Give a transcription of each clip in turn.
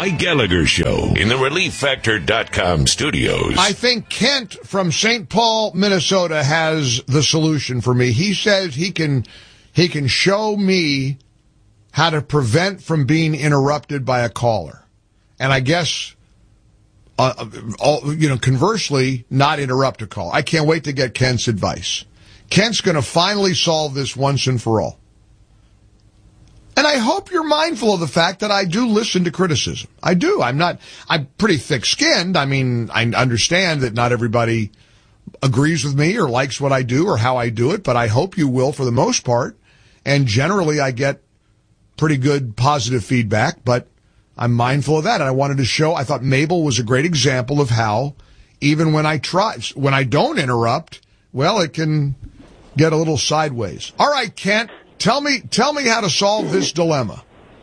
Mike Gallagher Show in the ReliefFactor.com studios. I think Kent from St. Paul, Minnesota has the solution for me. He says he can show me how to prevent from being interrupted by a caller. And I guess, conversely, not interrupt a call. I can't wait to get Kent's advice. Kent's going to finally solve this once and for all. And I hope you're mindful of the fact that I do listen to criticism. I do. I'm pretty thick-skinned. I mean, I understand that not everybody agrees with me or likes what I do or how I do it, but I hope you will for the most part. And generally, I get pretty good positive feedback, but I'm mindful of that. And I thought Mabel was a great example of how even when I don't interrupt, well, it can get a little sideways. All right, Kent. Tell me how to solve this dilemma.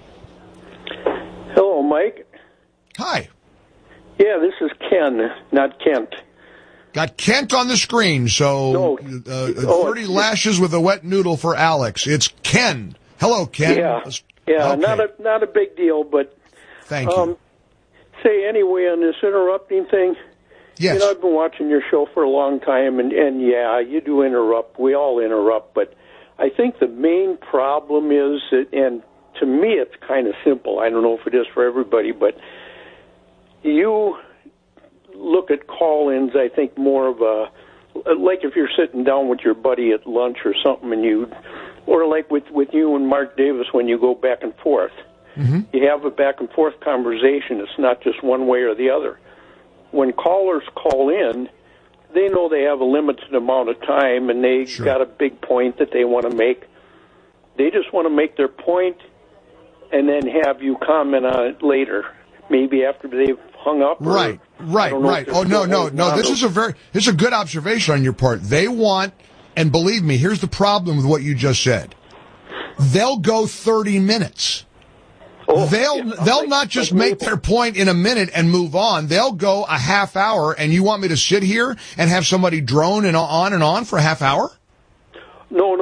Hello, Mike. Hi. Yeah, this is Ken, not Kent. Got Kent on the screen, so 30 lashes with a wet noodle for Alex. It's Ken. Hello, Ken. Yeah, okay. not a big deal, but thank you. Say anyway on this interrupting thing. Yes. I've been watching your show for a long time, and yeah, you do interrupt. We all interrupt, but I think the main problem is, and to me it's kind of simple, I don't know if it is for everybody, but you look at call-ins, I think, more of like if you're sitting down with your buddy at lunch or something, or like with you and Mark Davis when you go back and forth. Mm-hmm. You have a back-and-forth conversation. It's not just one way or the other. When callers call in, they know they have a limited amount of time, and they got a big point that they want to make. They just want to make their point and then have you comment on it later, maybe after they've hung up. Right. Oh, no. This is a good observation on your part. They want, and believe me, here's the problem with what you just said. They'll go 30 minutes. They'll not just make their point in a minute and move on. They'll go a half hour, and you want me to sit here and have somebody drone and on for a half hour? No.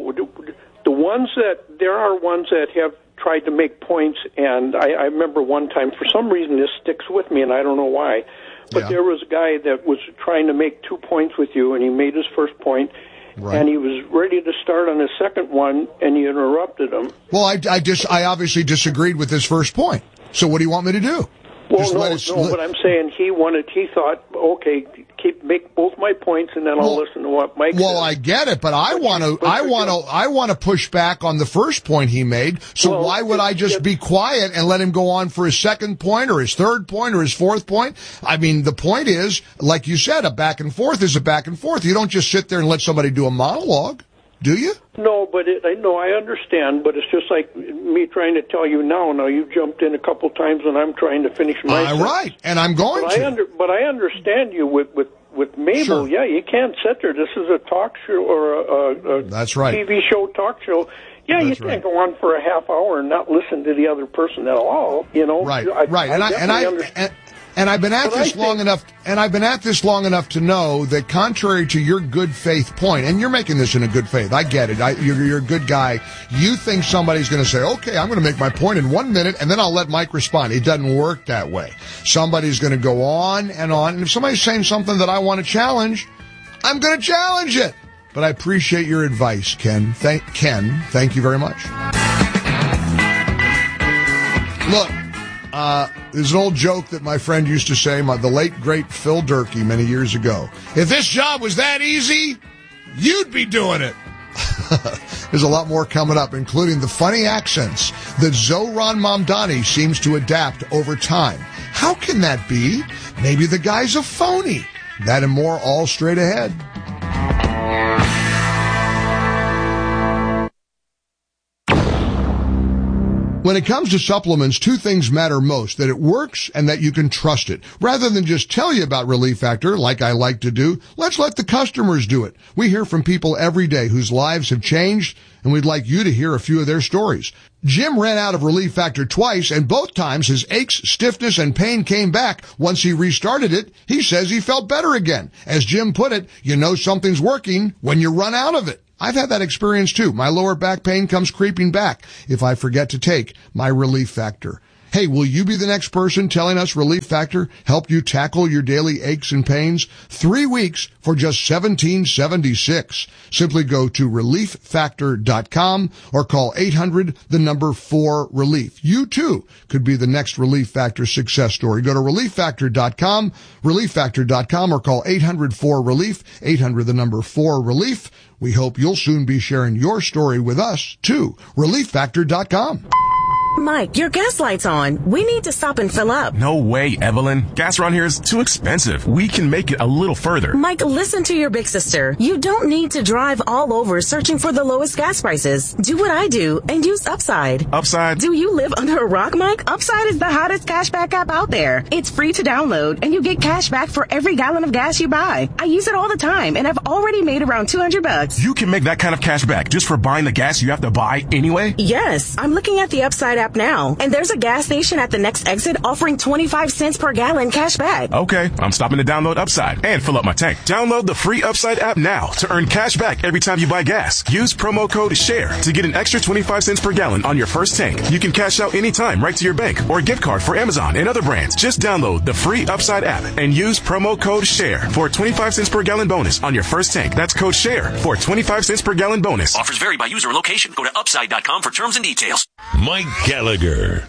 There are ones that have tried to make points, and I remember one time, for some reason this sticks with me, and I don't know why, but there was a guy that was trying to make 2 points with you, and he made his first point. Right. And he was ready to start on his second one, and you interrupted him. Well, I obviously disagreed with his first point. So what do you want me to do? Well, but I'm saying he thought, okay, make both my points, and then I'll listen to what Mike says. Well, I get it, but I want to push back on the first point he made. So why would I just be quiet and let him go on for his second point or his third point or his fourth point? I mean, the point is, like you said, a back and forth is a back and forth. You don't just sit there and let somebody do a monologue, do you? No, but I understand, but it's just like me trying to tell you now. Now, you jumped in a couple times, and I'm trying to finish my sentence. Right, and I'm going to. But I understand you with Mabel. Sure. Yeah, you can't sit there. This is a talk show or a That's right. TV show, talk show. Yeah, That's you can't go on for a half hour and not listen to the other person at all. Right. And I've been at this long enough, to know that contrary to your good faith point, and you're making this in a good faith, I get it. You're a good guy. You think somebody's going to say, okay, I'm going to make my point in 1 minute, and then I'll let Mike respond. It doesn't work that way. Somebody's going to go on, and if somebody's saying something that I want to challenge, I'm going to challenge it. But I appreciate your advice, Ken. Thank you very much. Look. There's an old joke that my friend used to say, the late, great Phil Durkee many years ago. If this job was that easy, you'd be doing it. There's a lot more coming up, including the funny accents that Zohran Mamdani seems to adapt over time. How can that be? Maybe the guy's a phony. That and more all straight ahead. When it comes to supplements, two things matter most: that it works and that you can trust it. Rather than just tell you about Relief Factor, like I like to do, let's let the customers do it. We hear from people every day whose lives have changed, and we'd like you to hear a few of their stories. Jim ran out of Relief Factor twice, and both times his aches, stiffness, and pain came back. Once he restarted it, he says he felt better again. As Jim put it, you know something's working when you run out of it. I've had that experience too. My lower back pain comes creeping back if I forget to take my Relief Factor. Hey, will you be the next person telling us Relief Factor helped you tackle your daily aches and pains? 3 weeks for just $17.76. Simply go to ReliefFactor.com or call 800-4RELIEF. You too could be the next Relief Factor success story. Go to ReliefFactor.com, ReliefFactor.com, or call 800-4RELIEF, 800-4RELIEF. We hope you'll soon be sharing your story with us too. ReliefFactor.com. Mike, your gas light's on. We need to stop and fill up. No way, Evelyn. Gas around here is too expensive. We can make it a little further. Mike, listen to your big sister. You don't need to drive all over searching for the lowest gas prices. Do what I do and use Upside. Upside? Do you live under a rock, Mike? Upside is the hottest cashback app out there. It's free to download, and you get cash back for every gallon of gas you buy. I use it all the time, and I've already made around $200. You can make that kind of cash back just for buying the gas you have to buy anyway? Yes, I'm looking at the Upside app now, and there's a gas station at the next exit offering 25 cents per gallon cash back. Okay, I'm stopping to download Upside and fill up my tank. Download the free Upside app now to earn cash back every time you buy gas. Use promo code SHARE to get an extra 25 cents per gallon on your first tank. You can cash out anytime right to your bank or gift card for Amazon and other brands. Just download the free Upside app and use promo code SHARE for a 25 cents per gallon bonus on your first tank. That's code SHARE for a 25 cents per gallon bonus. Offers vary by user and location. Go to upside.com for terms and details. Mike Gallagher.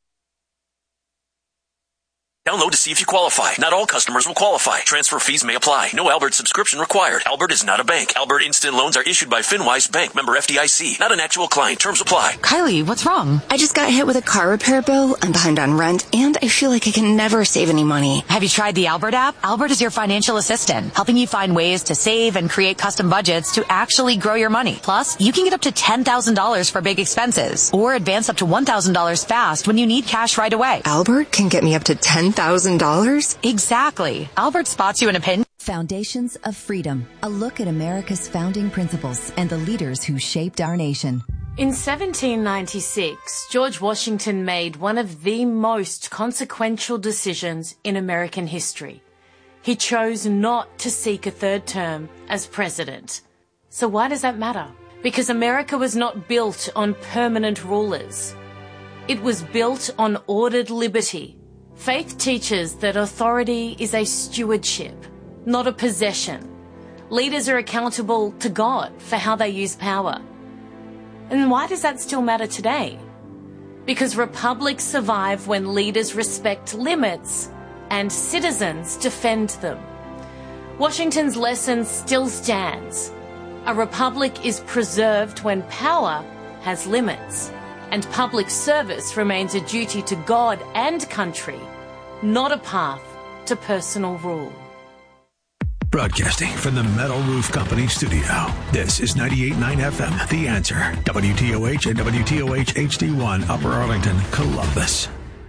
Download to see if you qualify. Not all customers will qualify. Transfer fees may apply. No Albert subscription required. Albert is not a bank. Albert Instant Loans are issued by FinWise Bank, member FDIC. Not an actual client. Terms apply. Kylie, what's wrong? I just got hit with a car repair bill. I'm behind on rent, and I feel like I can never save any money. Have you tried the Albert app? Albert is your financial assistant, helping you find ways to save and create custom budgets to actually grow your money. Plus, you can get up to $10,000 for big expenses, or advance up to $1,000 fast when you need cash right away. Albert can get me up to $10,000? Exactly. Albert spots you in a pinch. Foundations of Freedom, a look at America's founding principles and the leaders who shaped our nation. In 1796, George Washington made one of the most consequential decisions in American history. He chose not to seek a third term as president. So why does that matter? Because America was not built on permanent rulers. It was built on ordered liberty. Faith teaches that authority is a stewardship, not a possession. Leaders are accountable to God for how they use power. And why does that still matter today? Because republics survive when leaders respect limits and citizens defend them. Washington's lesson still stands. A republic is preserved when power has limits. And public service remains a duty to God and country, not a path to personal rule. Broadcasting from the Metal Roof Company studio, this is 98.9 FM, The Answer, WTOH and WTOH HD1, Upper Arlington, Columbus.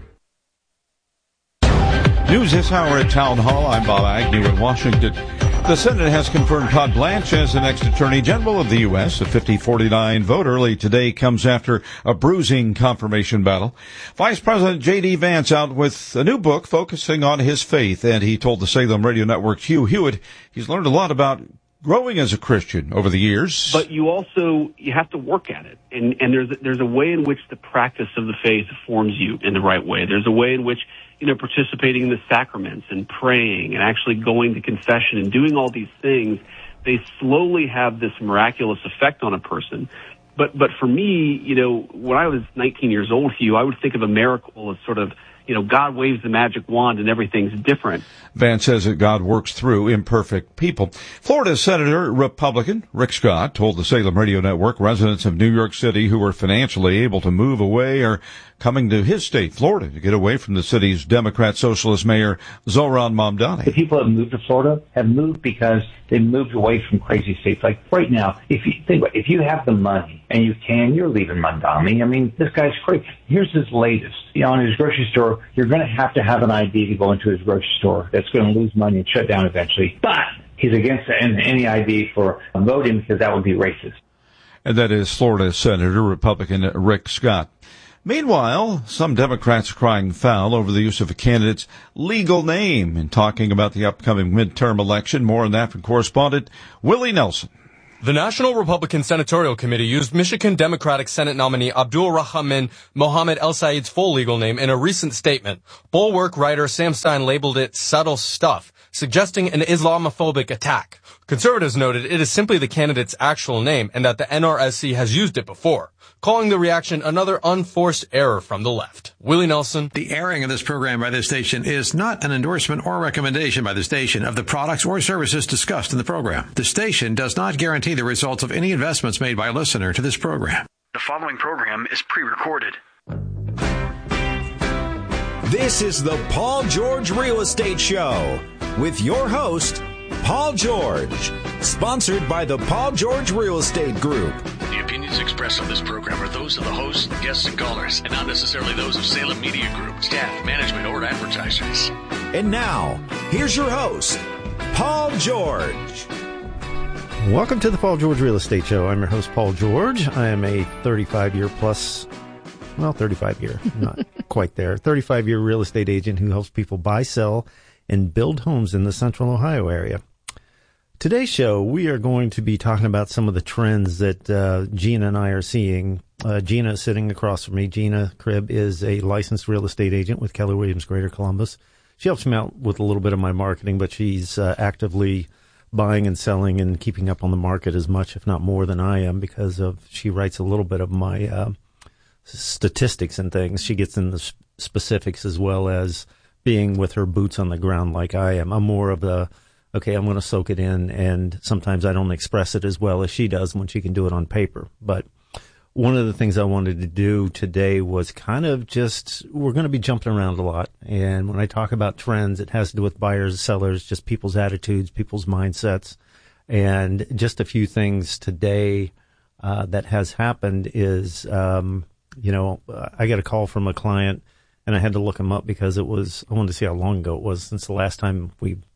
News this hour at Town Hall. I'm Bob Agnew in Washington. The Senate has confirmed Todd Blanche as the next Attorney General of the U.S. A 50-49 vote early today comes after a bruising confirmation battle. Vice President J.D. Vance out with a new book focusing on his faith, and he told the Salem Radio Network's Hugh Hewitt he's learned a lot about growing as a Christian over the years. But you have to work at it. And there's a way in which the practice of the faith forms you in the right way. There's a way in which participating in the sacraments and praying and actually going to confession and doing all these things, they slowly have this miraculous effect on a person. But for me, when I was 19 years old, Hugh, I would think of a miracle as sort of, God waves the magic wand and everything's different. Vance says that God works through imperfect people. Florida Senator Republican Rick Scott told the Salem Radio Network residents of New York City who were financially able to move away are coming to his state, Florida, to get away from the city's Democrat Socialist Mayor Zohran Mamdani. The people that moved to Florida have moved because they moved away from crazy states. Like right now, if you think about it, if you have the money and you're leaving Mamdani. I mean, this guy's crazy. Here's his latest. In his grocery store, you're going to have an ID to go into his grocery store that's going to lose money and shut down eventually. But he's against any ID for voting because that would be racist. And that is Florida Senator Republican Rick Scott. Meanwhile, some Democrats are crying foul over the use of a candidate's legal name in talking about the upcoming midterm election. More on that from correspondent Willie Nelson. The National Republican Senatorial Committee used Michigan Democratic Senate nominee Abdul Rahman Mohammed El Said's full legal name in a recent statement. Bulwark writer Sam Stein labeled it subtle stuff, suggesting an Islamophobic attack. Conservatives noted it is simply the candidate's actual name and that the NRSC has used it before, calling the reaction another unforced error from the left. Willie Nelson. The airing of this program by this station is not an endorsement or recommendation by the station of the products or services discussed in the program. The station does not guarantee the results of any investments made by a listener to this program. The following program is pre-recorded. This is the Paul George Real Estate Show with your host, Paul George, sponsored by the Paul George Real Estate Group. The opinions expressed on this program are those of the hosts, guests, and callers, and not necessarily those of Salem Media Group, staff, management, or advertisers. And now, here's your host, Paul George. Welcome to the Paul George Real Estate Show. I'm your host, Paul George. I am a 35-year, not quite there, 35-year real estate agent who helps people buy, sell, and build homes in the central Ohio area. Today's show, we are going to be talking about some of the trends that Gina and I are seeing. Gina is sitting across from me. Gina Cribb is a licensed real estate agent with Keller Williams Greater Columbus. She helps me out with a little bit of my marketing, but she's actively buying and selling and keeping up on the market as much, if not more, than I am because she writes a little bit of my statistics and things. She gets in the specifics as well as being with her boots on the ground like I am. I'm more of the, okay, I'm going to soak it in, and sometimes I don't express it as well as she does when she can do it on paper. But one of the things I wanted to do today was kind of just, we're going to be jumping around a lot. And when I talk about trends, it has to do with buyers, sellers, just people's attitudes, people's mindsets. And just a few things today that has happened is, I got a call from a client, and I had to look him up because I wanted to see how long ago it was since the last time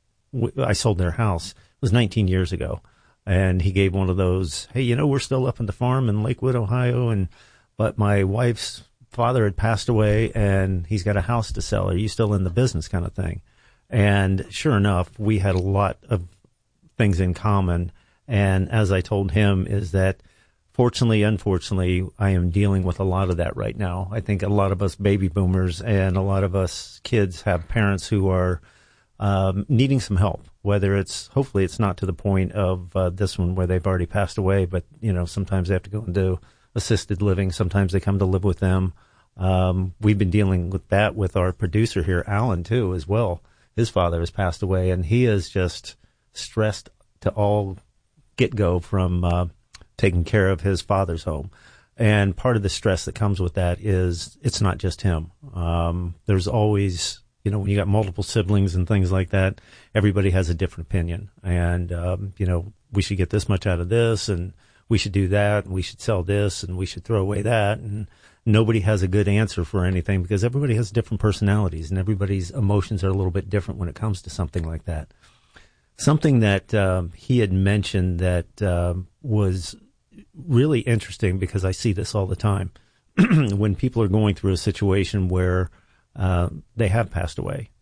I sold their house. It was 19 years ago. And he gave one of those, hey, we're still up at the farm in Lakewood, Ohio, but my wife's father had passed away and he's got a house to sell. Are you still in the business kind of thing? And sure enough, we had a lot of things in common. And as I told him is that fortunately, unfortunately, I am dealing with a lot of that right now. I think a lot of us baby boomers and a lot of us kids have parents who are needing some help, whether hopefully it's not to the point of this one where they've already passed away, but, sometimes they have to go and do assisted living. Sometimes they come to live with them. We've been dealing with that with our producer here, Alan, too, as well. His father has passed away, and he is just stressed to all get-go from taking care of his father's home. And part of the stress that comes with that is it's not just him. There's always, when you got multiple siblings and things like that, everybody has a different opinion. And, we should get this much out of this, and we should do that, and we should sell this, and we should throw away that. And nobody has a good answer for anything because everybody has different personalities, and everybody's emotions are a little bit different when it comes to something like that. Something that he had mentioned that was really interesting, because I see this all the time, when people are going through a situation where they have passed away,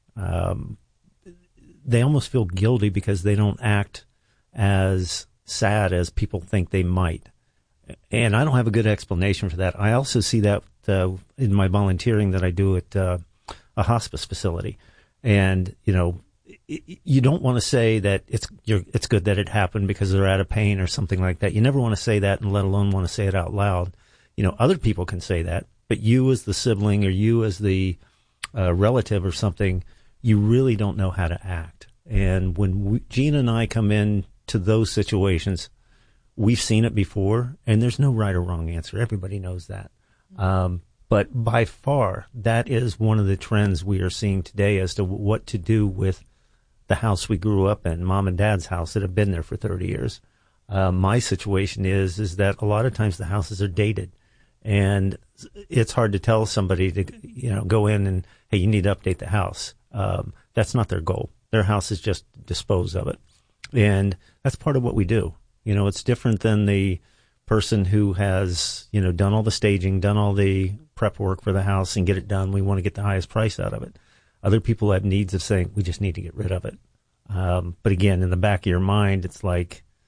they almost feel guilty because they don't act as sad as people think they might. And I don't have a good explanation for that. I also see that in my volunteering that I do at a hospice facility. And, you don't want to say that it's good that it happened because they're out of pain or something like that. You never want to say that, and let alone want to say it out loud. Other people can say that, but you as the sibling or you as the relative or something, you really don't know how to act. And when Gina and I come in to those situations, we've seen it before, and there's no right or wrong answer. Everybody knows that. But by far, that is one of the trends we are seeing today as to what to do with the house we grew up in, mom and dad's house that have been there for 30 years. My situation is that a lot of times the houses are dated, and it's hard to tell somebody to, go in and, hey, you need to update the house. That's not their goal. Their house is just dispose of it. And that's part of what we do. It's different than the person who has, done all the staging, done all the prep work for the house and get it done. We want to get the highest price out of it. Other people have needs of saying, we just need to get rid of it. But again, in the back of your mind, it's like,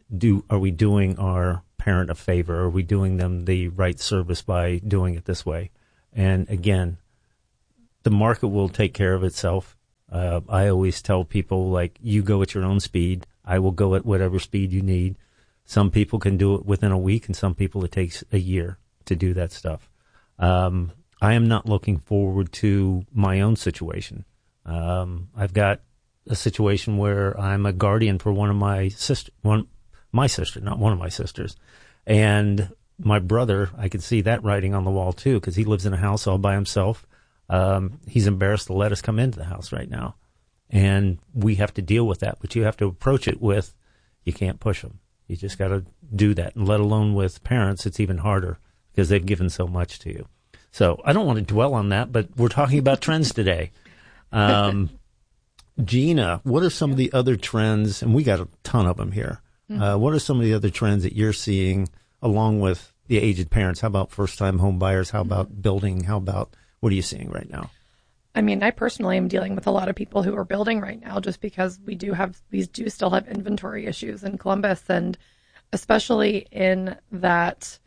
are we doing our parent a favor? Are we doing them the right service by doing it this way? And again, the market will take care of itself. I always tell people, like, you go at your own speed. I will go at whatever speed you need. Some people can do it within a week, and some people it takes a year to do that stuff. I am not looking forward to my own situation. I've got a situation where I'm a guardian for one of my sister, not one of my sisters, and my brother. I could see that writing on the wall too, because he lives in a house all by himself. He's embarrassed to let us come into the house right now, and we have to deal with that. But you have to approach it with, you can't push them. You just got to do that, and let alone with parents, it's even harder because they've given so much to you. So I don't want to dwell on that, but we're talking about trends today. Gina, what are some of the other trends, and we got a ton of them here. What are some of the other trends that you're seeing along with the aged parents? How about first-time home buyers? How about building? What are you seeing right now? I mean, I personally am dealing with a lot of people who are building right now just because we do still have inventory issues in Columbus, and especially in that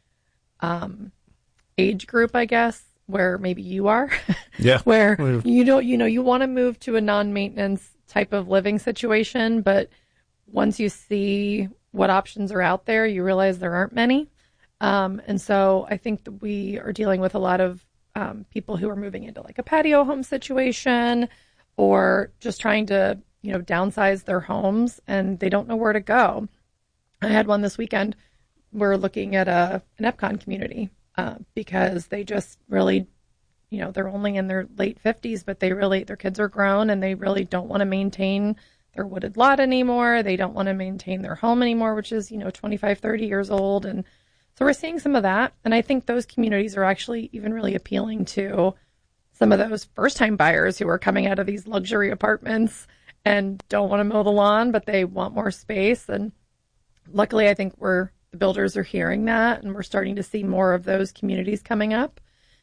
age group, I guess, where maybe you are. Yeah. Where you want to move to a non-maintenance type of living situation, but once you see what options are out there, you realize there aren't many. And so I think that we are dealing with a lot of people who are moving into like a patio home situation, or just trying to, downsize their homes, and they don't know where to go. I had one this weekend. We're looking at an Epcon community because they just really, they're only in their late 50s, but their kids are grown, and they really don't want to maintain their wooded lot anymore. They don't want to maintain their home anymore, which is, 25, 30 years old. And so we're seeing some of that. And I think those communities are actually even really appealing to some of those first-time buyers who are coming out of these luxury apartments and don't want to mow the lawn, but they want more space. And luckily, I think the builders are hearing that, and we're starting to see more of those communities coming up.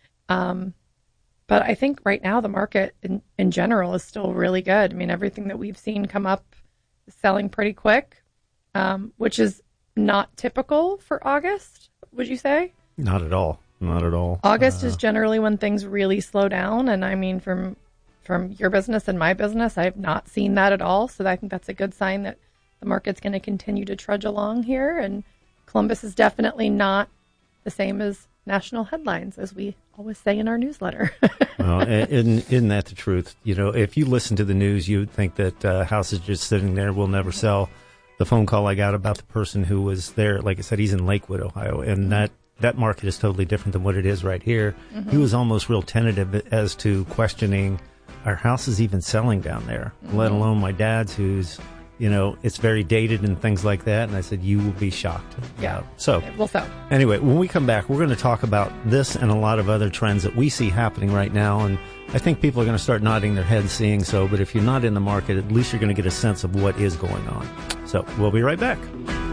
But I think right now the market in general is still really good. I mean, everything that we've seen come up is selling pretty quick, which is not typical for August, would you say? Not at all. Not at all. August is generally when things really slow down. And I mean, from your business and my business, I have not seen that at all. So I think that's a good sign that the market's going to continue to trudge along here. And Columbus is definitely not the same as national headlines, as we always say in our newsletter. Well, isn't that the truth? If you listen to the news, you would think that houses just sitting there will never sell. The phone call I got about the person who was there, like I said, he's in Lakewood, Ohio, and that market is totally different than what it is right here. Mm-hmm. He was almost real tentative as to questioning, our house is even selling down there, let alone my dad's, who's, it's very dated and things like that. And I said, you will be shocked. Yeah. So anyway, when we come back, we're going to talk about this and a lot of other trends that we see happening right now. And I think people are going to start nodding their heads seeing so. But if you're not in the market, at least you're going to get a sense of what is going on. So we'll be right back.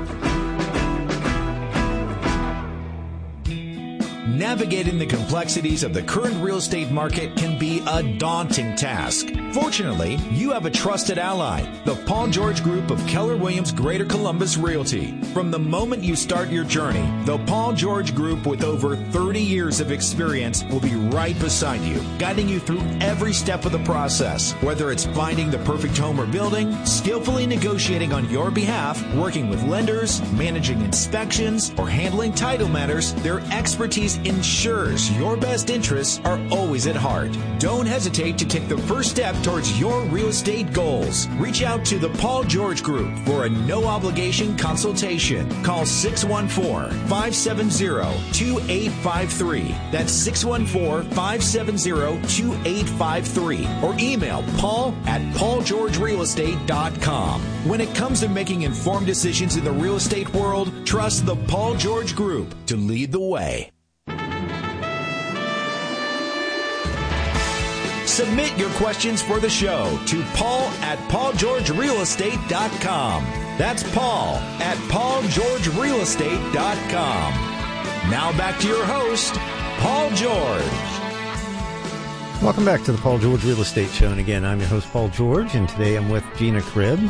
Navigating the complexities of the current real estate market can be a daunting task. Fortunately, you have a trusted ally, the Paul George Group of Keller Williams Greater Columbus Realty. From the moment you start your journey, the Paul George Group, with over 30 years of experience, will be right beside you, guiding you through every step of the process. Whether it's finding the perfect home or building, skillfully negotiating on your behalf, working with lenders, managing inspections, or handling title matters, their expertise ensures your best interests are always at heart. Don't hesitate to take the first step towards your real estate goals. Reach out to the Paul George Group for a no-obligation consultation. Call 614-570-2853. That's 614-570-2853. Or email paul@paulgeorgerealestate.com. When it comes to making informed decisions in the real estate world, trust the Paul George Group to lead the way. Submit your questions for the show to paul@paulgeorgerealestate.com. That's paul@paulgeorgerealestate.com. Now back to your host, Paul George. Welcome back to the Paul George Real Estate Show. And again, I'm your host, Paul George, and today I'm with Gina Cribb.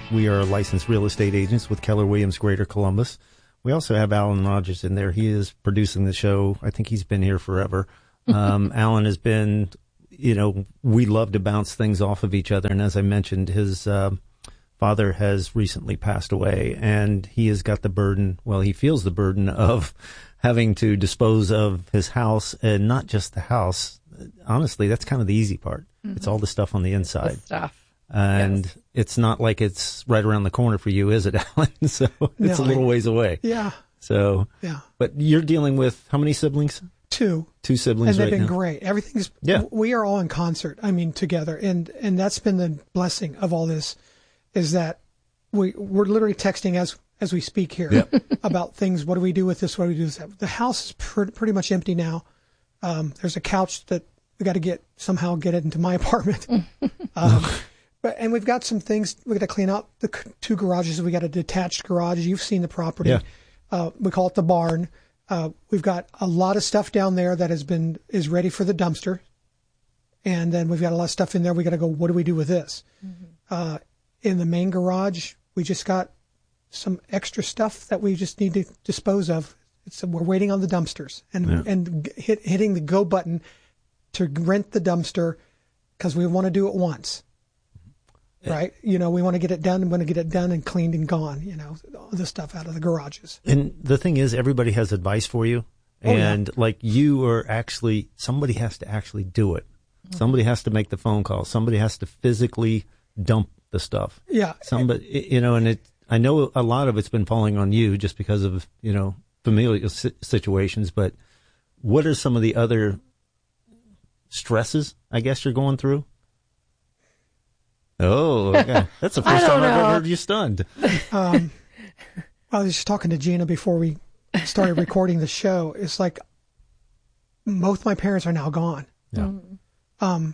We are licensed real estate agents with Keller Williams Greater Columbus. We also have Alan Rogers in there. He is producing the show. I think he's been here forever. Alan has been, we love to bounce things off of each other. And as I mentioned, his father has recently passed away, and he has got the burden, he feels the burden of having to dispose of his house, and not just the house. Honestly, that's kind of the easy part. Mm-hmm. It's all the stuff on the inside. The stuff. And It's not like it's right around the corner for you, is it, Alan? So it's a little ways away. Yeah. So, but you're dealing with how many siblings? Two siblings, and they've right been now? Great. Everything's we are all in concert. I mean, together, and that's been the blessing of all this, is that we're literally texting as we speak here about things. What do we do with this? What do we do with that? The house is pretty much empty now. There's a couch that we got to somehow get it into my apartment. And we've got some things we got to clean up. The two garages. We got a detached garage. You've seen the property. Yeah. We call it the barn. We've got a lot of stuff down there that is ready for the dumpster. And then we've got a lot of stuff in there. We got to go, what do we do with this? Mm-hmm. In the main garage, we just got some extra stuff that we just need to dispose of. We're waiting on the dumpsters and hitting the go button to rent the dumpster, because we want to do it once. Right? We want to get it done. We want to get it done and cleaned and gone, all the stuff out of the garages. And the thing is, everybody has advice for you. Like you are somebody has to actually do it. Mm-hmm. Somebody has to make the phone call. Somebody has to physically dump the stuff. Yeah. Somebody, I know a lot of it's been falling on you just because of, familial situations, but what are some of the other stresses, I guess, you're going through? Oh, okay. That's the first time I've ever heard you stunned. I was just talking to Gina before we started recording the show. It's like both my parents are now gone. Yeah. And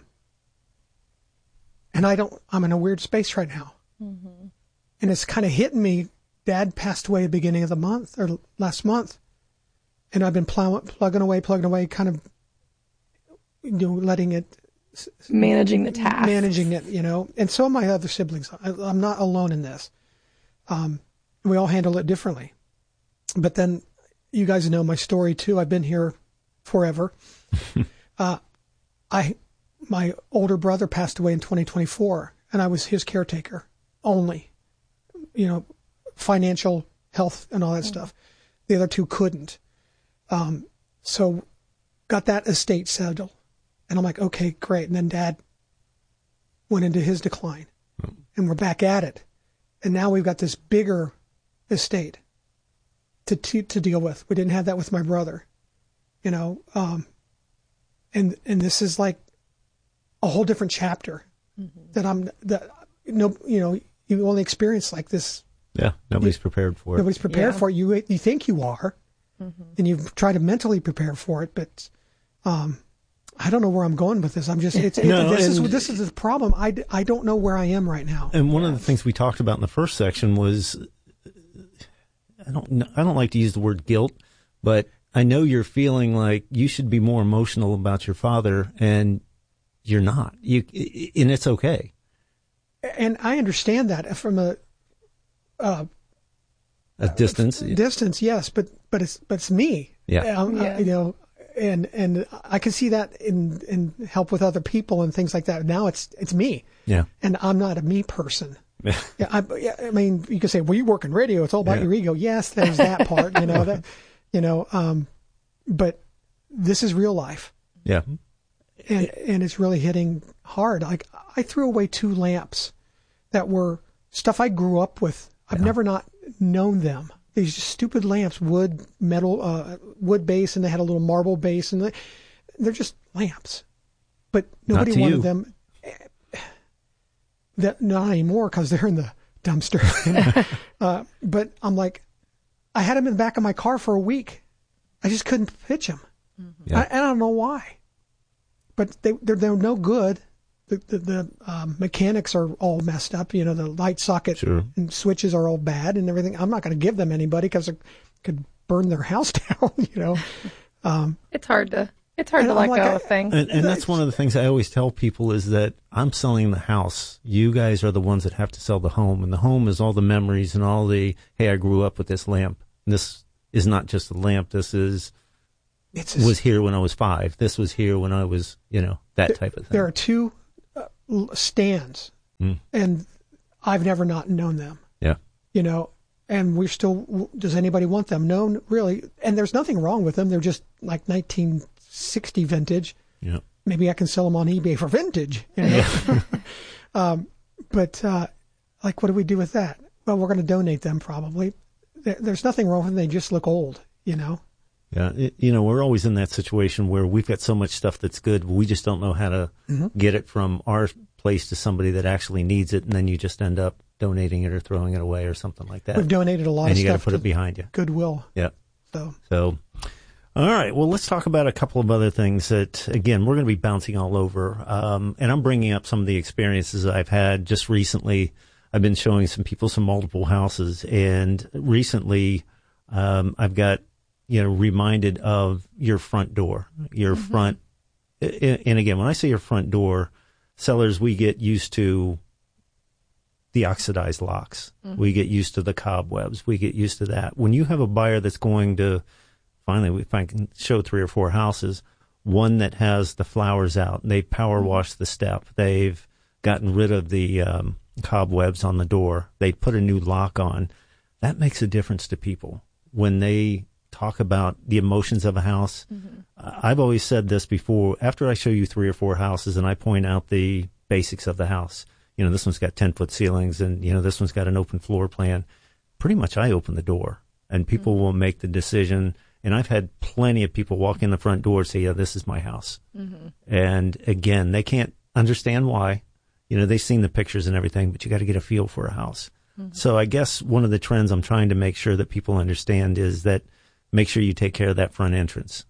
I'm in a weird space right now. Mm-hmm. And it's kind of hitting me. Dad passed away at the beginning of the month, or last month. And I've been plugging away, kind of, letting it, managing the task, managing it, and so are my other siblings. I'm not alone in this. We all handle it differently. But then you guys know my story too. I've been here forever. My older brother passed away in 2024, and I was his caretaker only, financial, health, and all that stuff. The other two couldn't. So got that estate settled. And I'm like, okay, great. And then Dad went into his decline, and we're back at it. And now we've got this bigger estate to deal with. We didn't have that with my brother, and this is like a whole different chapter you only experience like this. Yeah, nobody's prepared for it. Nobody's prepared for it. You think you are, and you try to mentally prepare for it, but I don't know where I'm going with this. I'm just this is the problem. I don't know where I am right now. And one of the things we talked about in the first section was, I don't like to use the word guilt, but I know you're feeling like you should be more emotional about your father, and you're not. And it's okay. And I understand that from a distance. Distance, yes, but it's me. Yeah. And I can see that in help with other people and things like that. Now it's me. Yeah. And I'm not a me person. I mean, you can say, well, you work in radio. It's all about your ego. Yes, there's that part, but this is real life. Yeah. And it's really hitting hard. Like, I threw away 2 lamps that were stuff I grew up with. I've never not known them. These just stupid lamps, wood base, and they had a little marble base, and they're just lamps. But nobody wanted them. Not anymore, because they're in the dumpster. But I'm like, I had them in the back of my car for a week. I just couldn't pitch them. Mm-hmm. I don't know why. But they're no good. The mechanics are all messed up. The light socket and switches are all bad and everything. I'm not going to give them anybody because it could burn their house down. It's hard to It's hard to let go of things. And that's one of the things I always tell people is that I'm selling the house. You guys are the ones that have to sell the home. And the home is all the memories and all the, hey, I grew up with this lamp. And this is not just a lamp. This is, was here when I was 5. This was here when I was, that type of thing. There are 2 stands, and I've never not known them. Yeah. And we're still, does anybody want them? No, really. And there's nothing wrong with them. They're just like 1960 vintage. Yeah. Maybe I can sell them on eBay for vintage. But what do we do with that? Well, we're going to donate them probably. There's nothing wrong with them. They just look old, Yeah. We're always in that situation where we've got so much stuff that's good. But we just don't know how to get it from our place to somebody that actually needs it. And then you just end up donating it or throwing it away or something like that. We've donated a lot of stuff. And you got to put it behind you. Goodwill. Yeah. So, all right. Well, let's talk about a couple of other things that, again, we're going to be bouncing all over. And I'm bringing up some of the experiences I've had just recently. I've been showing some people some multiple houses, and recently I've got, reminded of your front door, your front. And again, when I say your front door, sellers, we get used to the oxidized locks. We get used to the cobwebs. We get used to that. When you have a buyer that's going to, finally, if I can show 3 or 4 houses, one that has the flowers out, and they power washed the step, they've gotten rid of the cobwebs on the door, they put a new lock on, that makes a difference to people. When they talk about the emotions of a house, I've always said this before, after I show you 3 or 4 houses and I point out the basics of the house, this one's got 10-foot ceilings, and, this one's got an open floor plan. Pretty much I open the door, and people will make the decision. And I've had plenty of people walk in the front door and say, yeah, this is my house. And, again, they can't understand why. They've seen the pictures and everything, but you got to get a feel for a house. So I guess one of the trends I'm trying to make sure that people understand is that make sure you take care of that front entrance.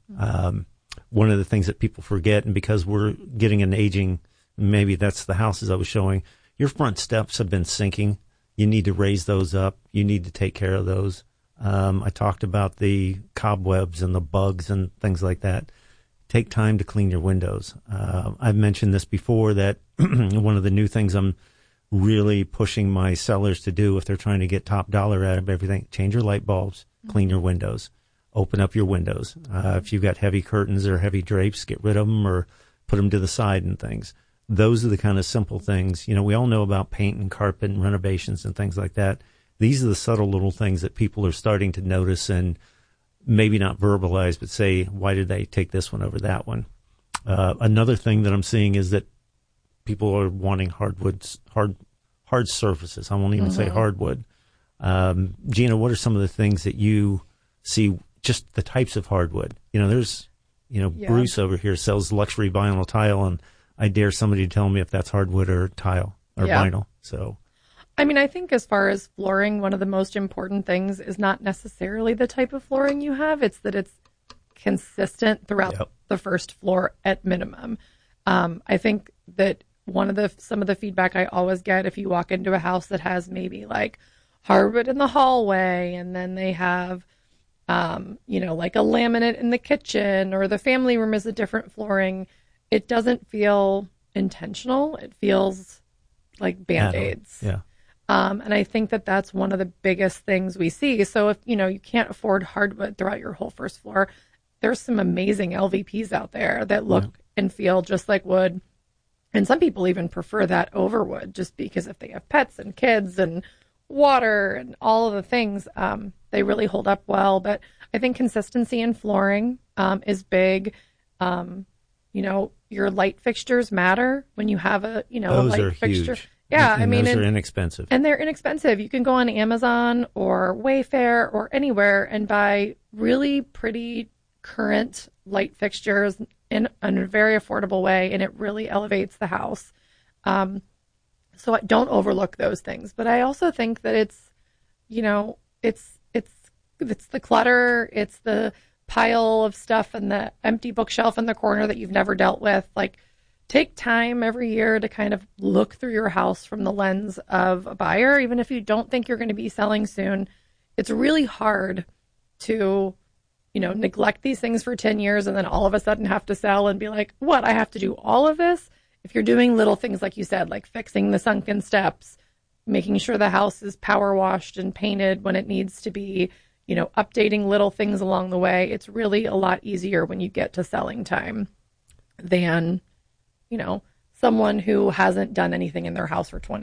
One of the things that people forget, and because we're getting an aging, maybe that's the houses I was showing, your front steps have been sinking. You need to raise those up. You need to take care of those. I talked about the cobwebs and the bugs and things like that. Take time to clean your windows. I've mentioned this before that one of the new things I'm really pushing my sellers to do if they're trying to get top dollar out of everything, change your light bulbs, clean your windows, open up your windows. If you've got heavy curtains or heavy drapes, get rid of them or put them to the side and things. Those are the kind of simple things. We all know about paint and carpet and renovations and things like that. These are the subtle little things that people are starting to notice and maybe not verbalize, but say, why did they take this one over that one? Another thing that I'm seeing is that people are wanting hard surfaces. I won't even say hardwood. Gina, what are some of the things that you see, just the types of hardwood? There's, Bruce over here sells luxury vinyl tile, and I dare somebody to tell me if that's hardwood or tile or vinyl. So, I think as far as flooring, one of the most important things is not necessarily the type of flooring you have. It's that it's consistent throughout the first floor at minimum. I think that some of the feedback I always get if you walk into a house that has maybe like hardwood in the hallway, and then they have, like a laminate in the kitchen, or the family room is a different flooring. It doesn't feel intentional. It feels like Band-Aids. Yeah. And I think that that's one of the biggest things we see. So if, you can't afford hardwood throughout your whole first floor, there's some amazing LVPs out there that look and feel just like wood. And some people even prefer that over wood, just because if they have pets and kids and water and all of the things, they really hold up well. But I think consistency in flooring is big. Your light fixtures matter when you have a light fixture. Huge. Yeah, and those are inexpensive. And they're inexpensive. You can go on Amazon or Wayfair or anywhere and buy really pretty current light fixtures in a very affordable way, and it really elevates the house. So I don't overlook those things. But I also think that it's the clutter, it's the pile of stuff and the empty bookshelf in the corner that you've never dealt with. Like, take time every year to kind of look through your house from the lens of a buyer, even if you don't think you're going to be selling soon. It's really hard to, neglect these things for 10 years and then all of a sudden have to sell and be like, what, I have to do all of this? If you're doing little things, like you said, like fixing the sunken steps, making sure the house is power washed and painted when it needs to be, updating little things along the way, it's really a lot easier when you get to selling time than, someone who hasn't done anything in their house for 20